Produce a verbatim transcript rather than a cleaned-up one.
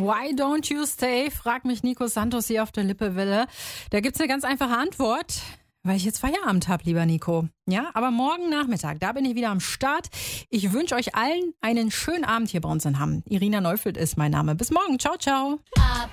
Why don't you stay? Fragt mich Nico Santos hier auf der Lippewelle. Da gibt's eine ganz einfache Antwort. Weil ich jetzt Feierabend habe, lieber Nico. Ja, aber morgen Nachmittag, da bin ich wieder am Start. Ich wünsche euch allen einen schönen Abend hier bei uns in Hamm. Irina Neufeld ist mein Name. Bis morgen. Ciao, ciao.